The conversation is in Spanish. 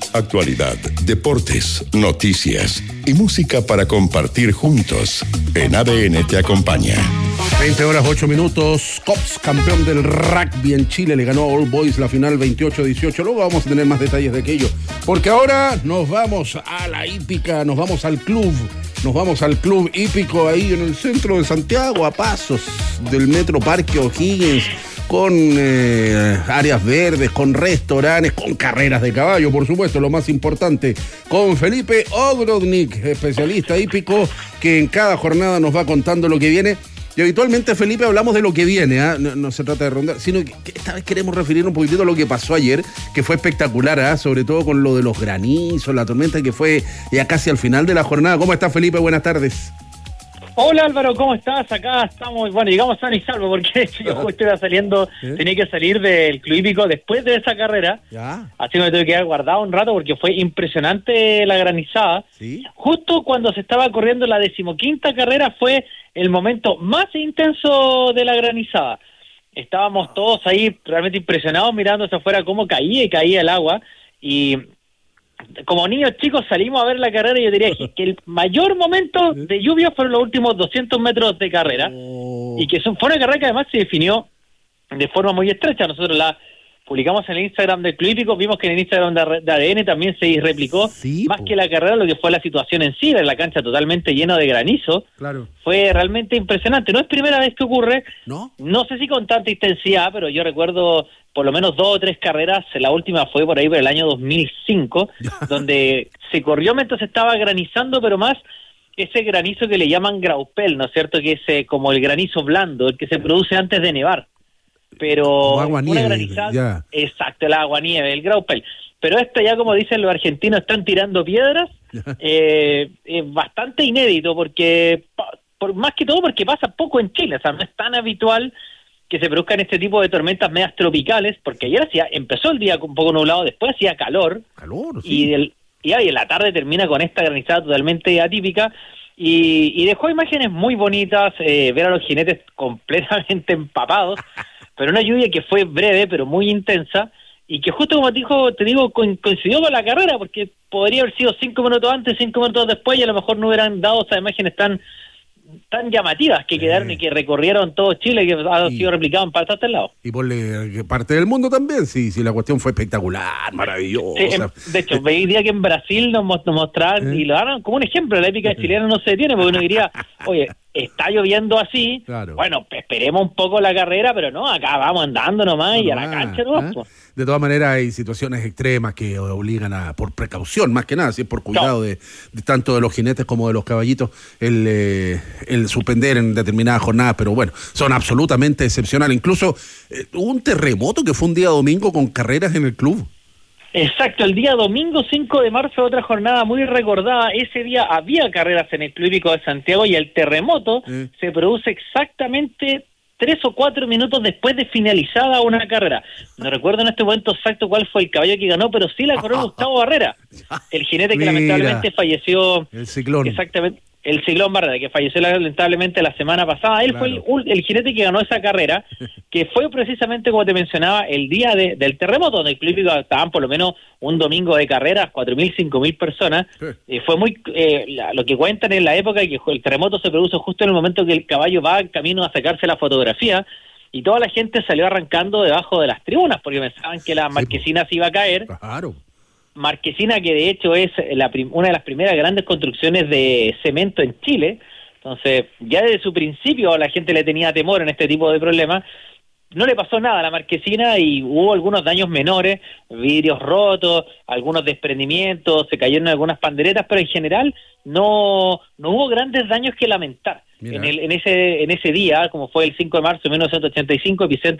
Actualidad, deportes, noticias y música para compartir juntos. En ADN te acompaña. 20:08. Cops, campeón del rugby en Chile, le ganó a All Boys la final 28-18. Luego vamos a tener más detalles de aquello. Porque ahora nos vamos a la hípica, nos vamos al club hípico ahí en el centro de Santiago, a pasos del Metro Parque O'Higgins, con áreas verdes, con restaurantes, con carreras de caballo, por supuesto, lo más importante, con Felipe Ogrodnik, especialista hípico, que en cada jornada nos va contando lo que viene. Y habitualmente, Felipe, hablamos de lo que viene, ¿eh? No se trata de rondar, sino que esta vez queremos referir un poquitito a lo que pasó ayer, que fue espectacular, ¿eh? Sobre todo con lo de los granizos, la tormenta que fue ya casi al final de la jornada. ¿Cómo está, Felipe? Buenas tardes. Hola Álvaro, ¿cómo estás? Acá estamos, bueno, llegamos sano y salvo porque yo justo iba saliendo, tenía que salir del club hípico después de esa carrera, así que me tuve que quedar guardado un rato porque fue impresionante la granizada. ¿Sí? Justo cuando se estaba corriendo la 15ª carrera fue el momento más intenso de la granizada. Estábamos todos ahí realmente impresionados mirando hacia afuera cómo caía y caía el agua, y como niños chicos salimos a ver la carrera y yo diría que el mayor momento de lluvia fueron los últimos 200 metros de carrera, y que fue una carrera que además se definió de forma muy estrecha. Nosotros la publicamos en el Instagram del Club Hípico, vimos que en el Instagram de ADN también se replicó, más que la carrera, lo que fue la situación en sí, en la cancha totalmente llena de granizo. Claro. Fue realmente impresionante. No es primera vez que ocurre, no sé si con tanta intensidad, pero yo recuerdo por lo menos 2 o 3 carreras. La última fue por ahí por el año 2005, donde se corrió mientras estaba granizando, pero más ese granizo que le llaman graupel, ¿no es cierto? Que es como el granizo blando, el que se produce antes de nevar. Pero agua una granizada, exacto, el agua nieve, el graupel. Pero ya, como dicen los argentinos, están tirando piedras. Es bastante inédito porque, más que todo porque pasa poco en Chile, o sea, no es tan habitual que se produzcan este tipo de tormentas medias tropicales, porque ayer empezó el día un poco nublado, después hacía calor, sí. y en la tarde termina con esta granizada totalmente atípica, y dejó imágenes muy bonitas, ver a los jinetes completamente empapados, pero una lluvia que fue breve, pero muy intensa, y que justo como te digo, coincidió con la carrera, porque podría haber sido 5 minutos antes, 5 minutos después, y a lo mejor no hubieran dado esas imágenes tan llamativas que quedaron y que recorrieron todo Chile, que ha sido replicado en partes del lado. Y por parte del mundo también, sí, la cuestión fue espectacular, maravillosa. Sí, de hecho, veía que en Brasil nos mostraban y lo daban como un ejemplo. La épica chilena no se detiene, porque uno diría, oye, está lloviendo así, claro. Bueno, esperemos un poco la carrera, pero no, acá vamos andando nomás y a la cancha nomás. De todas maneras hay situaciones extremas que obligan por precaución, más que nada, si es por cuidado de tanto de los jinetes como de los caballitos, el suspender en determinadas jornadas, pero bueno, son absolutamente excepcionales. Incluso hubo un terremoto que fue un día domingo con carreras en el club. Exacto, el día domingo 5 de marzo, otra jornada muy recordada. Ese día había carreras en el Club Hípico de Santiago y el terremoto se produce exactamente 3 o 4 minutos después de finalizada una carrera. No recuerdo en este momento exacto cuál fue el caballo que ganó, pero sí la corrió Gustavo Barrera, el jinete que lamentablemente falleció. El Ciclón. Exactamente. El Ciclón Barrera, que falleció lamentablemente la semana pasada. Él fue el jinete que ganó esa carrera, que fue precisamente, como te mencionaba, el día del terremoto, donde el Club Hípico estaban por lo menos un domingo de carreras, 4.000, 5.000 personas. Fue muy lo que cuentan en la época, que el terremoto se produjo justo en el momento que el caballo va en camino a sacarse la fotografía, y toda la gente salió arrancando debajo de las tribunas, porque pensaban que la marquesina se iba a caer. Claro. Marquesina que de hecho es una de las primeras grandes construcciones de cemento en Chile. Entonces ya desde su principio la gente le tenía temor en este tipo de problemas. No le pasó nada a la marquesina y hubo algunos daños menores, vidrios rotos, algunos desprendimientos, se cayeron algunas panderetas, pero en general no hubo grandes daños que lamentar. En ese día, como fue el 5 de marzo de 1985, epicentro